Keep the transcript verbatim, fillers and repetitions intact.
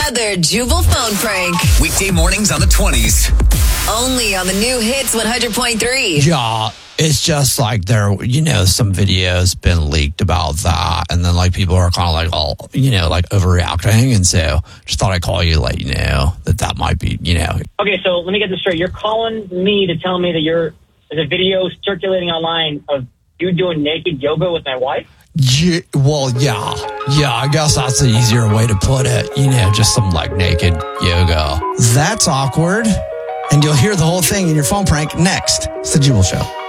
Another Jubal phone prank. Weekday mornings on the twenties. Only on the new Hits one hundred point three. Yeah, it's just like there, you know, some videos been leaked about that. And then like people are kind of like, all, you know, like overreacting. And so just thought I'd call you to let you know that that might be, you know. Okay, so let me get this straight. You're calling me to tell me that you're, there's a video circulating online of you doing naked yoga with my wife? Yeah, well, yeah. Yeah, I guess that's the easier way to put it. You know, just some like naked yoga. That's awkward. And you'll hear the whole thing in your phone prank next. It's the Jubal Show.